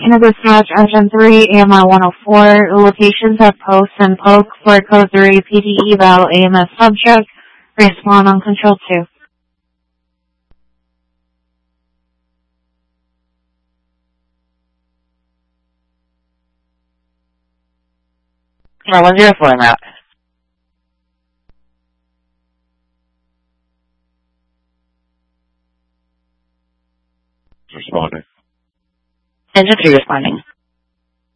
Can I dispatch Engine 3, AMI 104, locations at Post and Polk for Code 3 PD eval AMS subject, respond on Control 2. No, 104 en route. Responding. Engine 3 responding.